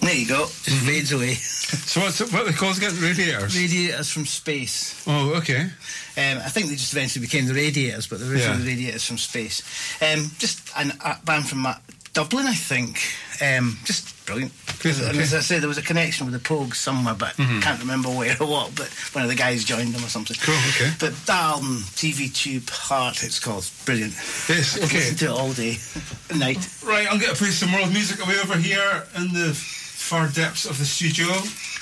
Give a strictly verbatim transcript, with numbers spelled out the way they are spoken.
There you go. Just mm-hmm. fades away. So what's it, what are they called again? Radiators? Radiators from Space. Oh, okay. Um, I think they just eventually became the Radiators, but they were originally yeah. Radiators from Space. Um, just an, a band from uh, Dublin, I think. Um, just brilliant. Good, and okay. as I say, there was a connection with the Pogues somewhere, but mm-hmm. can't remember where or what, but one of the guys joined them or something. Cool, okay. But that album, T V Tube Heart, it's called. Brilliant. Yes, okay. Listen to it all day, night. Right, I'm going to play some world music away over here in the far depths of the studio.